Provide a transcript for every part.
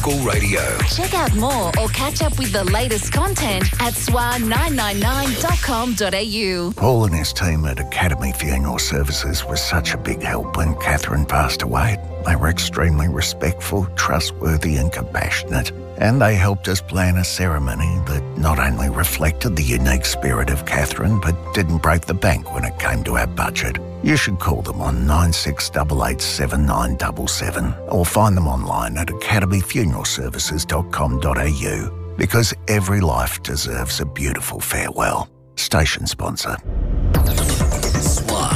local radio. Check out more or catch up with the latest content at swa999.com.au. Paul and his team at Academy Funeral Services was such a big help when Catherine passed away. They were extremely respectful, trustworthy and compassionate. And they helped us plan a ceremony that not only reflected the unique spirit of Catherine, but didn't break the bank when it came to our budget. You should call them on 96887977 or find them online at academyfuneralservices.com.au, because every life deserves a beautiful farewell. Station sponsor. SWA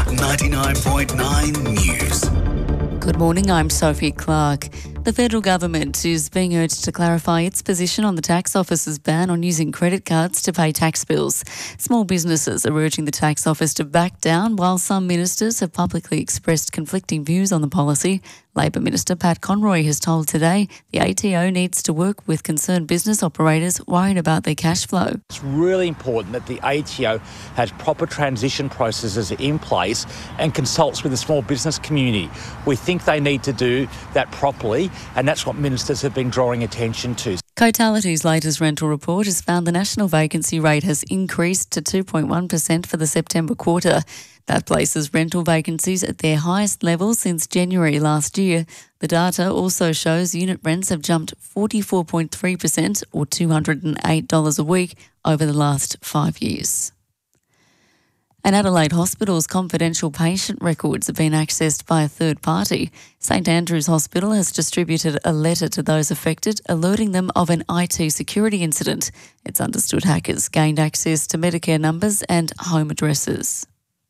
99.9 News. Good morning, I'm Sophie Clark. The federal government is being urged to clarify its position on the tax office's ban on using credit cards to pay tax bills. Small businesses are urging the tax office to back down, while some ministers have publicly expressed conflicting views on the policy. Labor Minister Pat Conroy has told Today the ATO needs to work with concerned business operators worried about their cash flow. It's really important that the ATO has proper transition processes in place and consults with the small business community. We think they need to do that properly, and that's what ministers have been drawing attention to. Cotality's latest rental report has found the national vacancy rate has increased to 2.1% for the September quarter. That places rental vacancies at their highest level since January last year. The data also shows unit rents have jumped 44.3% or $208 a week over the last 5 years. An Adelaide hospital's confidential patient records have been accessed by a third party. St Andrew's Hospital has distributed a letter to those affected, alerting them of an IT security incident. It's understood hackers gained access to Medicare numbers and home addresses.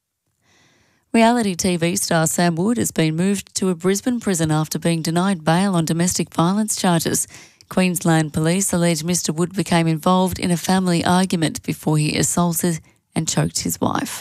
Reality TV star Sam Wood has been moved to a Brisbane prison after being denied bail on domestic violence charges. Queensland police allege Mr Wood became involved in a family argument before he assaulted and choked his wife.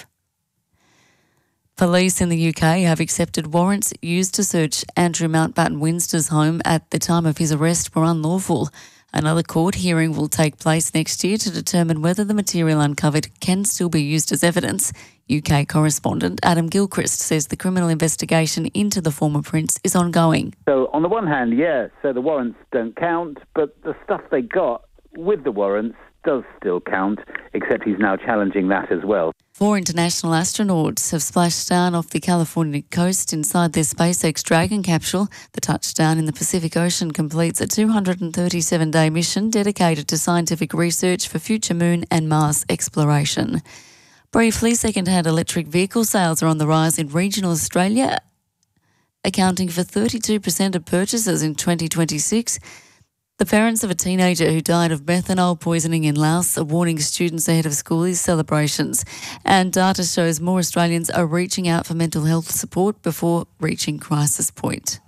Police in the UK have accepted warrants used to search Andrew Mountbatten Winster's home at the time of his arrest were unlawful. Another court hearing will take place next year to determine whether the material uncovered can still be used as evidence. UK correspondent Adam Gilchrist says the criminal investigation into the former prince is ongoing. So on the one hand, yeah, so the warrants don't count, but the stuff they got with the warrants does still count, except he's now challenging that as well. 4 international astronauts have splashed down off the California coast inside their SpaceX Dragon capsule. The touchdown in the Pacific Ocean completes a 237-day mission dedicated to scientific research for future moon and Mars exploration. Briefly, second-hand electric vehicle sales are on the rise in regional Australia, accounting for 32% of purchases in 2026. The parents of a teenager who died of methanol poisoning in Laos are warning students ahead of school celebrations. And data shows more Australians are reaching out for mental health support before reaching crisis point.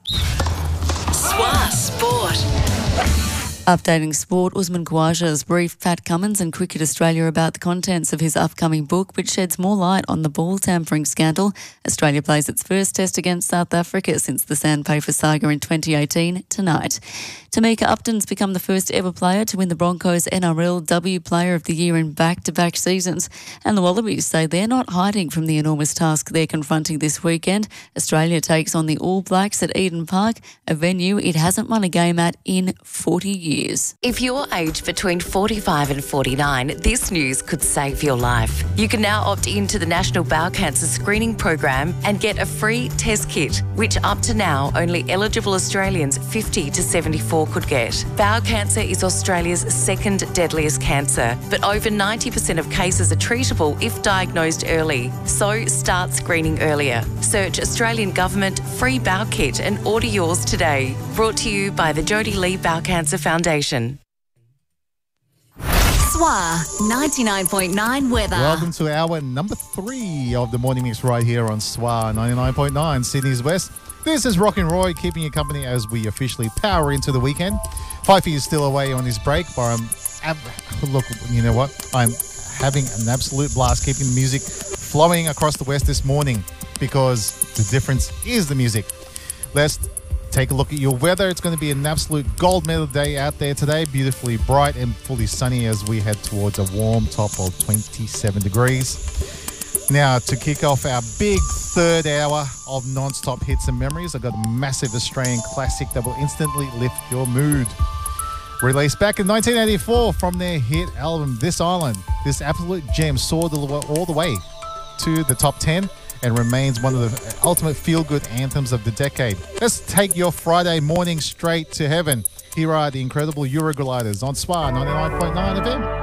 SWA Sport. Updating sport, Usman Khawaja has briefed Pat Cummins and Cricket Australia about the contents of his upcoming book, which sheds more light on the ball tampering scandal. Australia plays its first test against South Africa since the Sandpaper saga in 2018 tonight. Tamika Upton's become the first ever player to win the Broncos NRLW Player of the Year in back-to-back seasons. And the Wallabies say they're not hiding from the enormous task they're confronting this weekend. Australia takes on the All Blacks at Eden Park, a venue it hasn't won a game at in 40 years. If you're aged between 45 and 49, this news could save your life. You can now opt into the National Bowel Cancer Screening Program and get a free test kit, which up to now only eligible Australians 50 to 74 could get. Bowel cancer is Australia's second deadliest cancer, but over 90% of cases are treatable if diagnosed early. So start screening earlier. Search Australian Government Free Bowel Kit and order yours today. Brought to you by the Jodie Lee Bowel Cancer Foundation. SWA 99.9 weather. Welcome to hour number 3 of the Morning Mix right here on SWA 99.9 Sydney's West. This is Rockin' Roy keeping you company as we officially power into the weekend. Fifey is still away on his break, but look, you know what? I'm having an absolute blast keeping the music flowing across the West this morning because the difference is the music. Let's take a look at your weather. It's going to be an absolute gold medal day out there today. Beautifully bright and fully sunny as we head towards a warm top of 27 degrees. Now, to kick off our big third hour of non-stop hits and memories, I've got a massive Australian classic that will instantly lift your mood. Released back in 1984 from their hit album This Island, this absolute gem soared all the way to the top 10 and remains one of the ultimate feel-good anthems of the decade. Let's take your Friday morning straight to heaven. Here are the incredible Eurogliders on SWA 99.9 FM.